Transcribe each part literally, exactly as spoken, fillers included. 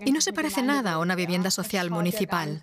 y no se parece nada a una vivienda social municipal.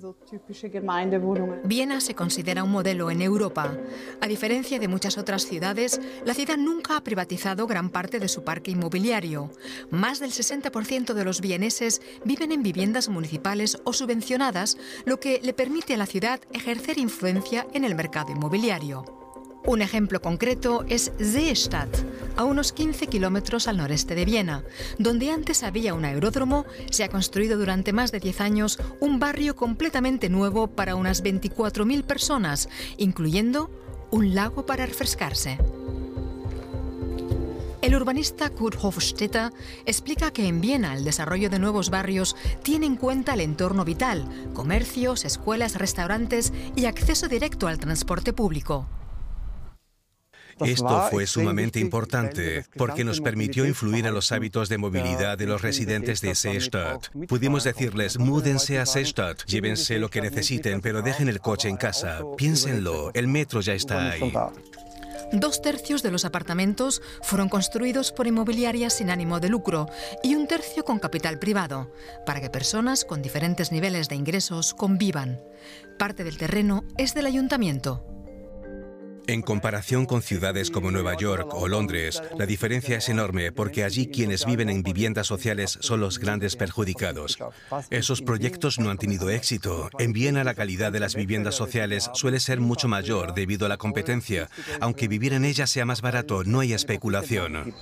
Viena se considera un modelo en Europa. A diferencia de muchas otras ciudades, la ciudad nunca ha privatizado gran parte de su parque inmobiliario. Más del sesenta por ciento de los vieneses viven en viviendas municipales o subvencionadas, lo que le permite a la ciudad ejercer influencia en el mercado inmobiliario. Un ejemplo concreto es Seestadt, a unos quince kilómetros al noreste de Viena. Donde antes había un aeródromo, se ha construido durante más de diez años un barrio completamente nuevo para unas veinticuatro mil personas, incluyendo un lago para refrescarse. El urbanista Kurt Hofstetter explica que en Viena el desarrollo de nuevos barrios tiene en cuenta el entorno vital, comercios, escuelas, restaurantes y acceso directo al transporte público. Esto fue sumamente importante porque nos permitió influir en los hábitos de movilidad de los residentes de Seestadt. Pudimos decirles, múdense a Seestadt, llévense lo que necesiten, pero dejen el coche en casa. Piénsenlo, el metro ya está ahí. Dos tercios de los apartamentos fueron construidos por inmobiliarias sin ánimo de lucro y un tercio con capital privado, para que personas con diferentes niveles de ingresos convivan. Parte del terreno es del ayuntamiento. En comparación con ciudades como Nueva York o Londres, la diferencia es enorme porque allí quienes viven en viviendas sociales son los grandes perjudicados. Esos proyectos no han tenido éxito. En Viena la calidad de las viviendas sociales suele ser mucho mayor debido a la competencia. Aunque vivir en ellas sea más barato, no hay especulación.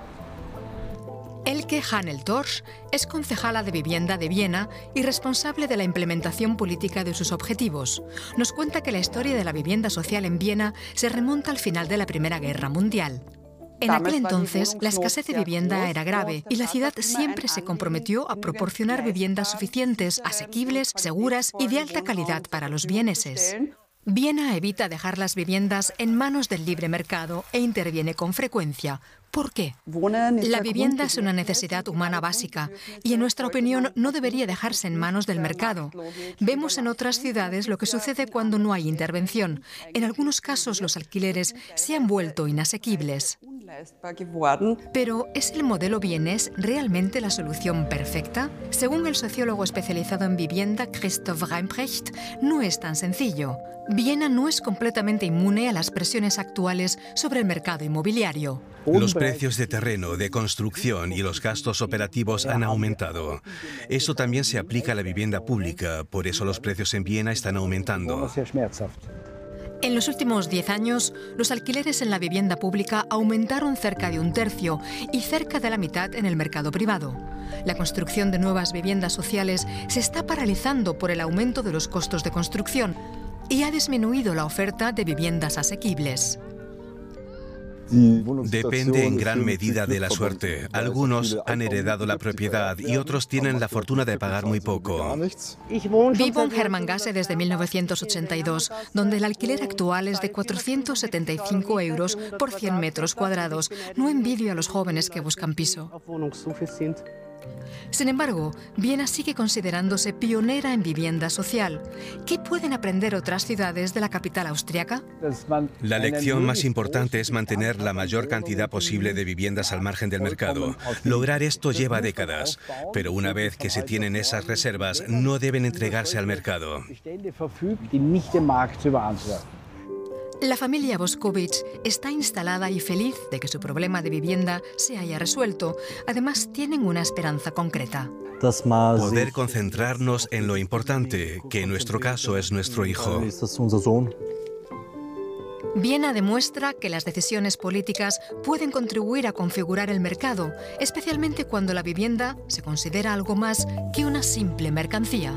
Elke Hanel-Torsch es concejala de vivienda de Viena y responsable de la implementación política de sus objetivos. Nos cuenta que la historia de la vivienda social en Viena se remonta al final de la Primera Guerra Mundial. En aquel entonces, la escasez de vivienda era grave y la ciudad siempre se comprometió a proporcionar viviendas suficientes, asequibles, seguras y de alta calidad para los vieneses. Viena evita dejar las viviendas en manos del libre mercado e interviene con frecuencia. ¿Por qué? La vivienda es una necesidad humana básica y, en nuestra opinión, no debería dejarse en manos del mercado. Vemos en otras ciudades lo que sucede cuando no hay intervención. En algunos casos, los alquileres se han vuelto inasequibles. Pero, ¿es el modelo vienés realmente la solución perfecta? Según el sociólogo especializado en vivienda Christoph Reimbrecht, no es tan sencillo. Viena no es completamente inmune a las presiones actuales sobre el mercado inmobiliario. Los precios de terreno, de construcción y los gastos operativos han aumentado. Eso también se aplica a la vivienda pública, por eso los precios en Viena están aumentando. En los últimos diez años, los alquileres en la vivienda pública aumentaron cerca de un tercio y cerca de la mitad en el mercado privado. La construcción de nuevas viviendas sociales se está paralizando por el aumento de los costos de construcción y ha disminuido la oferta de viviendas asequibles. Depende en gran medida de la suerte. Algunos han heredado la propiedad y otros tienen la fortuna de pagar muy poco. Vivo en Hermanngasse desde mil novecientos ochenta y dos, donde el alquiler actual es de cuatrocientos setenta y cinco euros por cien metros cuadrados. No envidio a los jóvenes que buscan piso. Sin embargo, Viena sigue considerándose pionera en vivienda social. ¿Qué pueden aprender otras ciudades de la capital austriaca? La lección más importante es mantener la mayor cantidad posible de viviendas al margen del mercado. Lograr esto lleva décadas, pero una vez que se tienen esas reservas, no deben entregarse al mercado. La familia Bošković está instalada y feliz de que su problema de vivienda se haya resuelto. Además, tienen una esperanza concreta. Poder concentrarnos en lo importante, que en nuestro caso es nuestro hijo. Viena demuestra que las decisiones políticas pueden contribuir a configurar el mercado, especialmente cuando la vivienda se considera algo más que una simple mercancía.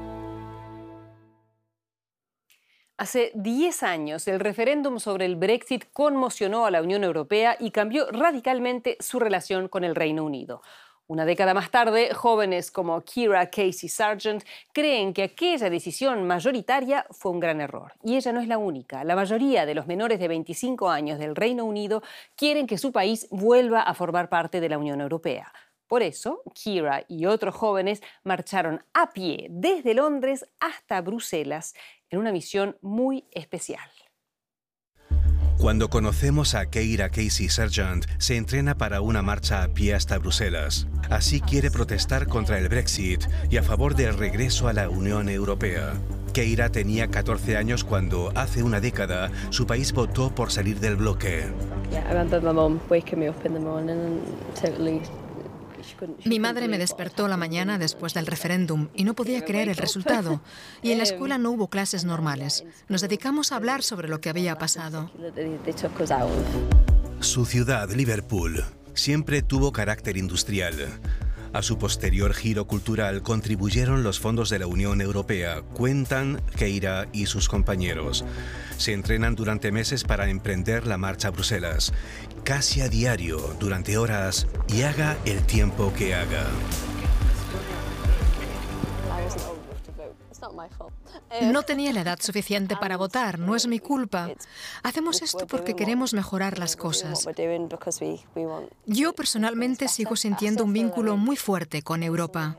Hace diez años, el referéndum sobre el Brexit conmocionó a la Unión Europea y cambió radicalmente su relación con el Reino Unido. Una década más tarde, jóvenes como Kira Casey Sargent creen que aquella decisión mayoritaria fue un gran error. Y ella no es la única. La mayoría de los menores de veinticinco años del Reino Unido quieren que su país vuelva a formar parte de la Unión Europea. Por eso, Kira y otros jóvenes marcharon a pie desde Londres hasta Bruselas en una misión muy especial. Cuando conocemos a Keira Casey Sargent, se entrena para una marcha a pie hasta Bruselas. Así quiere protestar contra el Brexit y a favor del regreso a la Unión Europea. Keira tenía catorce años cuando, hace una década, su país votó por salir del bloque. Mi madre me despertó la mañana después del referéndum y no podía creer el resultado. Y en la escuela no hubo clases normales. Nos dedicamos a hablar sobre lo que había pasado. Su ciudad, Liverpool, siempre tuvo carácter industrial. A su posterior giro cultural contribuyeron los fondos de la Unión Europea, cuentan Keira y sus compañeros. Se entrenan durante meses para emprender la marcha a Bruselas, casi a diario, durante horas, y haga el tiempo que haga. No tenía la edad suficiente para votar, no es mi culpa. Hacemos esto porque queremos mejorar las cosas. Yo personalmente sigo sintiendo un vínculo muy fuerte con Europa.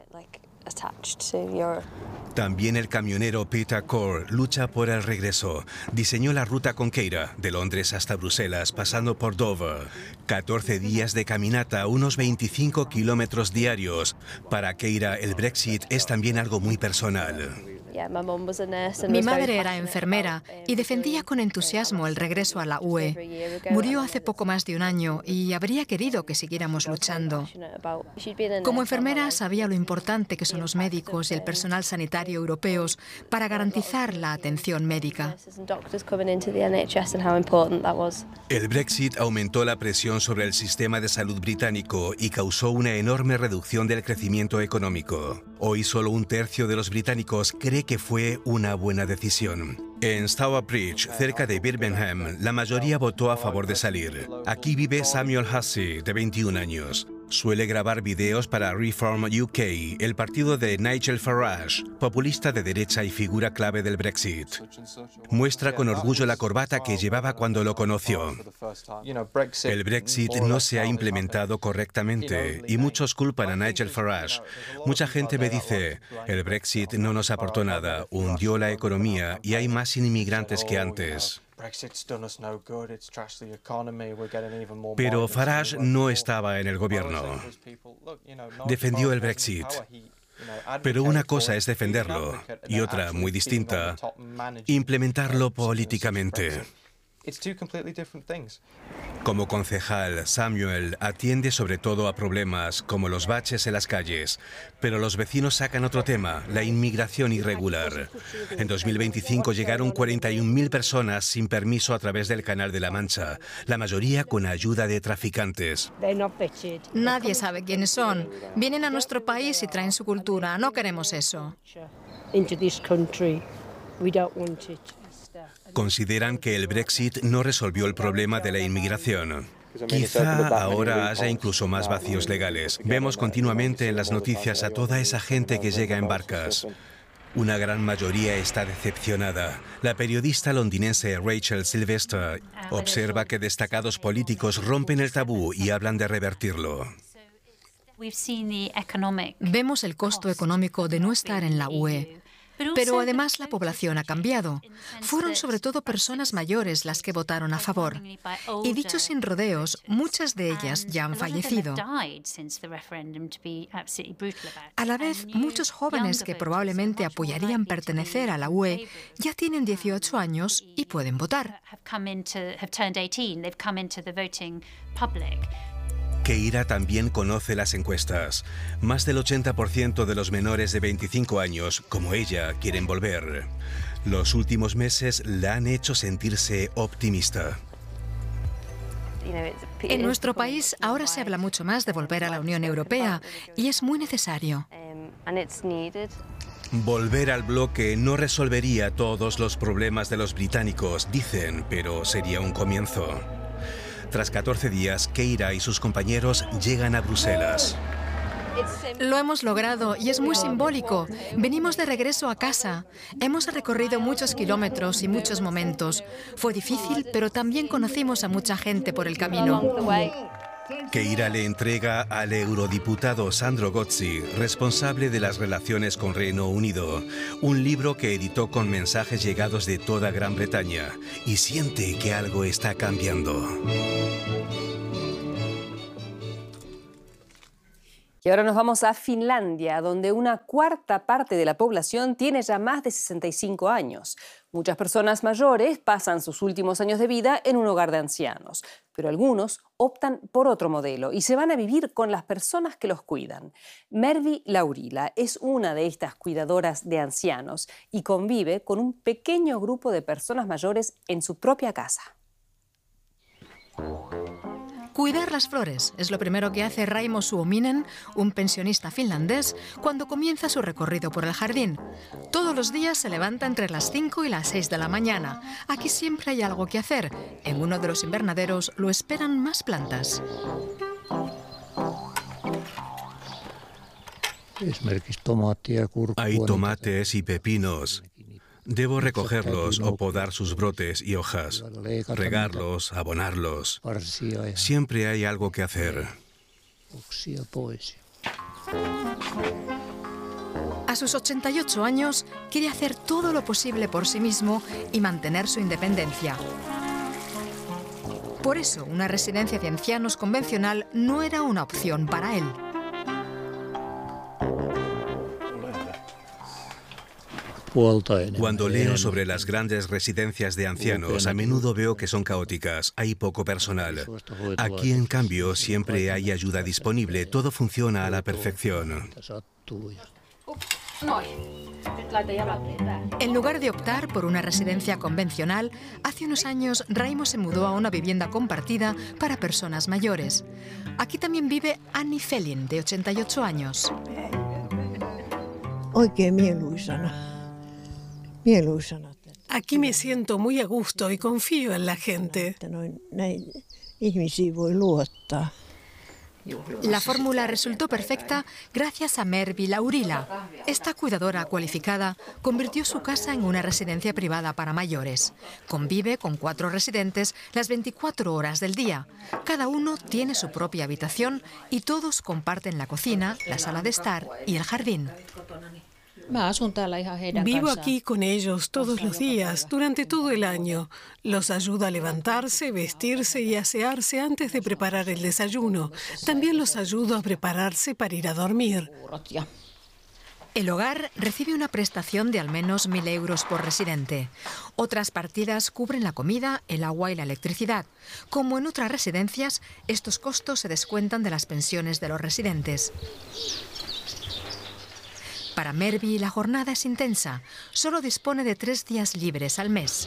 También el camionero Peter Core lucha por el regreso. Diseñó la ruta con Keira, de Londres hasta Bruselas, pasando por Dover. catorce días de caminata, unos veinticinco kilómetros diarios. Para Keira, el Brexit es también algo muy personal. Mi madre era enfermera y defendía con entusiasmo el regreso a la U E. Murió hace poco más de un año y habría querido que siguiéramos luchando. Como enfermera sabía lo importante que son los médicos y el personal sanitario europeos para garantizar la atención médica. El Brexit aumentó la presión sobre el sistema de salud británico y causó una enorme reducción del crecimiento económico. Hoy solo un tercio de los británicos cree que fue una buena decisión. En Stourbridge, cerca de Birmingham, la mayoría votó a favor de salir. Aquí vive Samuel Hussey, de veintiún años. Suele grabar videos para Reform U K, el partido de Nigel Farage, populista de derecha y figura clave del Brexit. Muestra con orgullo la corbata que llevaba cuando lo conoció. El Brexit no se ha implementado correctamente y muchos culpan a Nigel Farage. Mucha gente me dice, el Brexit no nos aportó nada, hundió la economía y hay más inmigrantes que antes. Pero Farage no estaba en el gobierno. Defendió el Brexit. Pero una cosa es defenderlo y otra, muy distinta, implementarlo políticamente. Como concejal, Samuel atiende sobre todo a problemas como los baches en las calles, pero los vecinos sacan otro tema, la inmigración irregular. En dos mil veinticinco llegaron cuarenta y un mil personas sin permiso a través del Canal de la Mancha, la mayoría con ayuda de traficantes. Nadie sabe quiénes son. Vienen a nuestro país y traen su cultura. No queremos eso. Consideran que el Brexit no resolvió el problema de la inmigración. Quizá ahora haya incluso más vacíos legales. Vemos continuamente en las noticias a toda esa gente que llega en barcas. Una gran mayoría está decepcionada. La periodista londinense Rachel Sylvester observa que destacados políticos rompen el tabú y hablan de revertirlo. Vemos el costo económico de no estar en la U E. Pero además la población ha cambiado. Fueron sobre todo personas mayores las que votaron a favor. Y dicho sin rodeos, muchas de ellas ya han fallecido. A la vez, muchos jóvenes que probablemente apoyarían pertenecer a la U E ya tienen dieciocho años y pueden votar. Keira también conoce las encuestas. Más del ochenta por ciento de los menores de veinticinco años, como ella, quieren volver. Los últimos meses la han hecho sentirse optimista. En nuestro país ahora se habla mucho más de volver a la Unión Europea y es muy necesario. Volver al bloque no resolvería todos los problemas de los británicos, dicen, pero sería un comienzo. Tras catorce días, Keira y sus compañeros llegan a Bruselas. Lo hemos logrado y es muy simbólico. Venimos de regreso a casa. Hemos recorrido muchos kilómetros y muchos momentos. Fue difícil, pero también conocimos a mucha gente por el camino. Keira le entrega al eurodiputado Sandro Gozzi, responsable de las relaciones con Reino Unido, un libro que editó con mensajes llegados de toda Gran Bretaña, y siente que algo está cambiando. Y ahora nos vamos a Finlandia, donde una cuarta parte de la población tiene ya más de sesenta y cinco años. Muchas personas mayores pasan sus últimos años de vida en un hogar de ancianos, pero algunos optan por otro modelo y se van a vivir con las personas que los cuidan. Mervi Laurila es una de estas cuidadoras de ancianos y convive con un pequeño grupo de personas mayores en su propia casa. Cuidar las flores es lo primero que hace Raimo Suominen, un pensionista finlandés, cuando comienza su recorrido por el jardín. Todos los días se levanta entre las cinco y las seis de la mañana. Aquí siempre hay algo que hacer. En uno de los invernaderos lo esperan más plantas. Hay tomates y pepinos. Debo recogerlos o podar sus brotes y hojas, regarlos, abonarlos. Siempre hay algo que hacer. A sus ochenta y ocho años, quiere hacer todo lo posible por sí mismo y mantener su independencia. Por eso, una residencia de ancianos convencional no era una opción para él. Cuando leo sobre las grandes residencias de ancianos, a menudo veo que son caóticas, hay poco personal. Aquí, en cambio, siempre hay ayuda disponible, todo funciona a la perfección. En lugar de optar por una residencia convencional, hace unos años Raimo se mudó a una vivienda compartida para personas mayores. Aquí también vive Anni Felin, de ochenta y ocho años. Oikein mieluisana. Mieluisana. Aquí me siento muy a gusto y confío en la gente. La fórmula resultó perfecta gracias a Mervi Laurila. Esta cuidadora cualificada convirtió su casa en una residencia privada para mayores. Convive con cuatro residentes las veinticuatro horas del día. Cada uno tiene su propia habitación y todos comparten la cocina, la sala de estar y el jardín. Vivo aquí con ellos todos los días, durante todo el año. Los ayudo a levantarse, vestirse y asearse antes de preparar el desayuno. También los ayudo a prepararse para ir a dormir. El hogar recibe una prestación de al menos mil euros por residente. Otras partidas cubren la comida, el agua y la electricidad. Como en otras residencias, estos costos se descuentan de las pensiones de los residentes. Para Mervi la jornada es intensa. Solo dispone de tres días libres al mes.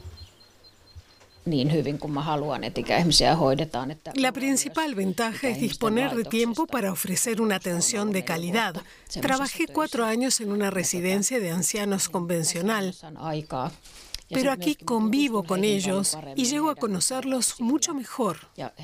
La principal ventaja es disponer de tiempo para ofrecer una atención de calidad. Trabajé cuatro años en una residencia de ancianos convencional, pero aquí convivo con ellos y llego a conocerlos mucho mejor.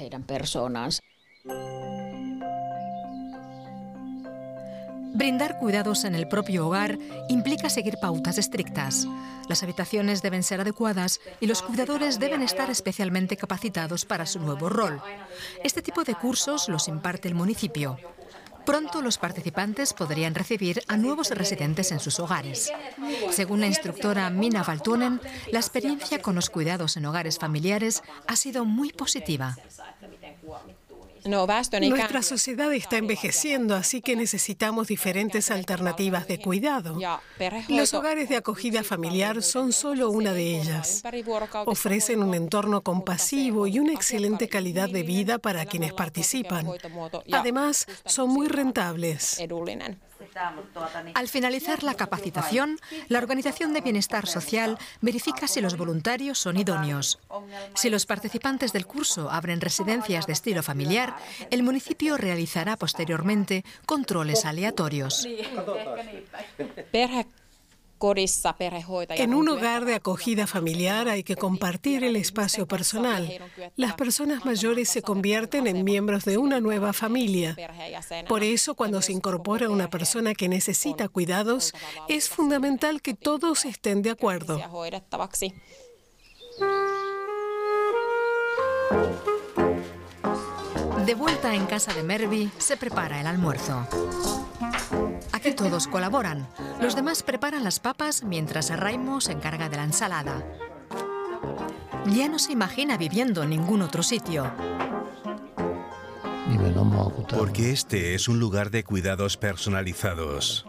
Brindar cuidados en el propio hogar implica seguir pautas estrictas. Las habitaciones deben ser adecuadas y los cuidadores deben estar especialmente capacitados para su nuevo rol. Este tipo de cursos los imparte el municipio. Pronto los participantes podrían recibir a nuevos residentes en sus hogares. Según la instructora Minna Valtonen, la experiencia con los cuidados en hogares familiares ha sido muy positiva. Nuestra sociedad está envejeciendo, así que necesitamos diferentes alternativas de cuidado. Los hogares de acogida familiar son solo una de ellas. Ofrecen un entorno compasivo y una excelente calidad de vida para quienes participan. Además, son muy rentables. Al finalizar la capacitación, la Organización de Bienestar Social verifica si los voluntarios son idóneos. Si los participantes del curso abren residencias de estilo familiar, el municipio realizará posteriormente controles aleatorios. En un hogar de acogida familiar hay que compartir el espacio personal. Las personas mayores se convierten en miembros de una nueva familia. Por eso, cuando se incorpora una persona que necesita cuidados, es fundamental que todos estén de acuerdo. De vuelta en casa de Mervi, se prepara el almuerzo. Aquí todos colaboran. Los demás preparan las papas mientras Raimo se encarga de la ensalada. Ya no se imagina viviendo en ningún otro sitio. Porque este es un lugar de cuidados personalizados.